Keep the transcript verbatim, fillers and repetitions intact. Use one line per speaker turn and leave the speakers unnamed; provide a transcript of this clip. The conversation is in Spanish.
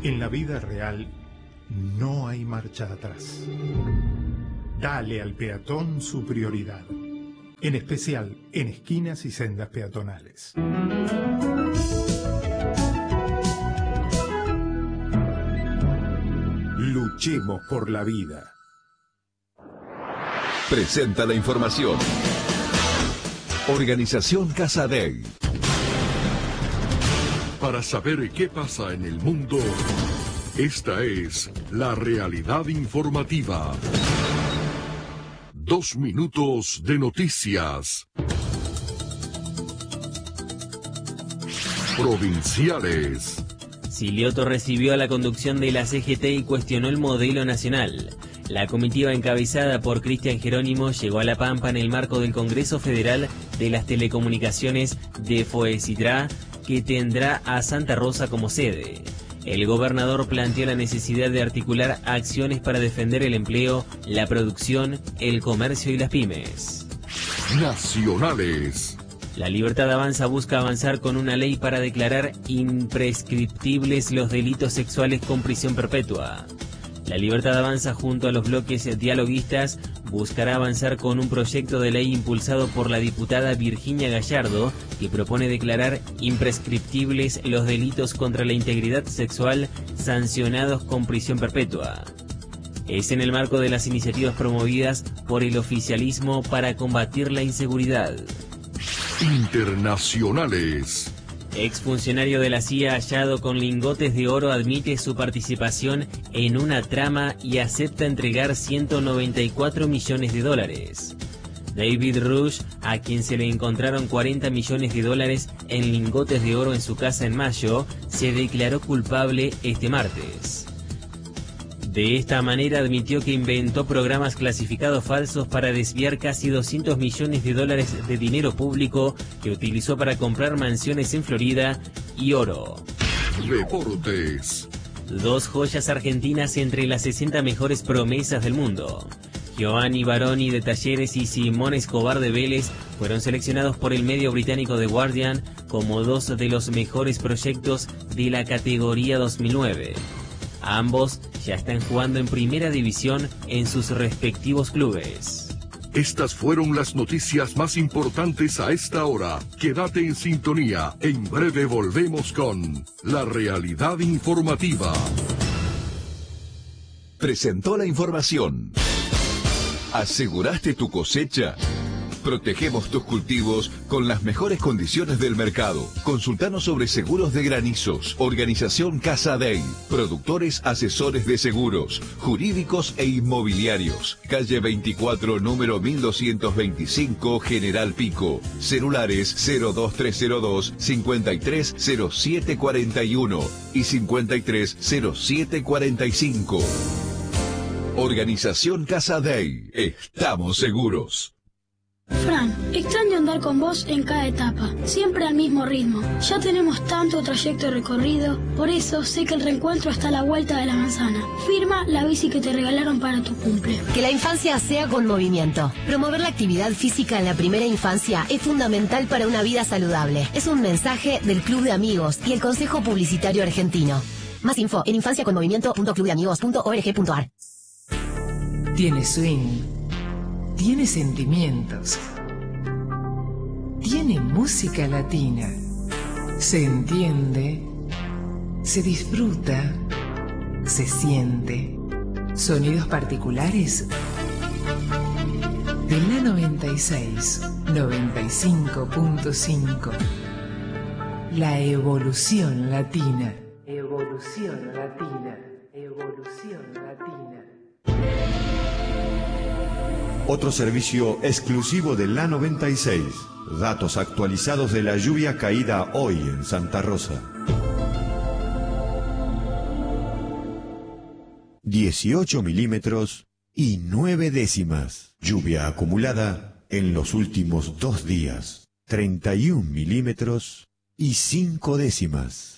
En la vida real no hay marcha atrás. Dale al peatón su prioridad, en especial en esquinas y sendas peatonales. Luchemos por la vida.
Presenta la información. Organización Casadei.
Para saber qué pasa en el mundo, esta es la realidad informativa. Dos minutos de noticias. Provinciales.
Silioto recibió a la conducción de la C G T y cuestionó el modelo nacional. La comitiva encabezada por Cristian Jerónimo llegó a La Pampa en el marco del Congreso Federal de las Telecomunicaciones de FOECITRA, que tendrá a Santa Rosa como sede. El gobernador planteó la necesidad de articular acciones para defender el empleo, la producción, el comercio y las pymes.
Nacionales.
La Libertad Avanza busca avanzar con una ley para declarar imprescriptibles los delitos sexuales con prisión perpetua. La Libertad Avanza, junto a los bloques dialoguistas, buscará avanzar con un proyecto de ley impulsado por la diputada Virginia Gallardo, que propone declarar imprescriptibles los delitos contra la integridad sexual sancionados con prisión perpetua. Es en el marco de las iniciativas promovidas por el oficialismo para combatir la inseguridad.
Internacionales.
Exfuncionario de la C I A hallado con lingotes de oro admite su participación en una trama y acepta entregar ciento noventa y cuatro millones de dólares. David Rush, a quien se le encontraron cuarenta millones de dólares en lingotes de oro en su casa en mayo, se declaró culpable este martes. De esta manera admitió que inventó programas clasificados falsos para desviar casi doscientos millones de dólares de dinero público que utilizó para comprar mansiones en Florida y oro.
Deportes.
Dos joyas argentinas entre las sesenta mejores promesas del mundo. Giovanni Baroni de Talleres y Simón Escobar de Vélez fueron seleccionados por el medio británico The Guardian como dos de los mejores proyectos de la categoría dos mil nueve. Ambos ya están jugando en primera división en sus respectivos clubes.
Estas fueron las noticias más importantes a esta hora. Quédate en sintonía. En breve volvemos con la realidad informativa.
Presentó la información. ¿Aseguraste tu cosecha? Protegemos tus cultivos con las mejores condiciones del mercado. Consultanos sobre seguros de granizos. Organización Casadei. Productores asesores de seguros, jurídicos e inmobiliarios. Calle veinticuatro, número mil doscientos veinticinco, General Pico. Celulares cero dos tres cero dos, cincuenta y tres cero siete cuarenta y uno y cincuenta y tres cero siete cuarenta y cinco. Organización Casadei. Estamos seguros.
Fran, extraño andar con vos en cada etapa, siempre al mismo ritmo. Ya tenemos tanto trayecto recorrido, por eso sé que el reencuentro está a la vuelta de la manzana. Firma la bici que te regalaron para tu cumple.
Que la infancia sea con movimiento. Promover la actividad física en la primera infancia es fundamental para una vida saludable. Es un mensaje del Club de Amigos y el Consejo Publicitario Argentino. Más info en infancia con movimiento punto club de amigos punto org punto ar.
Tiene swing. Tiene sentimientos. Tiene música latina. Se entiende. Se disfruta. Se siente. Sonidos particulares. De la noventa y seis, noventa y cinco punto cinco. La evolución latina. Evolución latina. Evolución latina.
Otro servicio exclusivo de la noventa y seis. Datos actualizados de la lluvia caída hoy en Santa Rosa. dieciocho milímetros y nueve décimas. Lluvia acumulada en los últimos dos días. treinta y un milímetros y cinco décimas.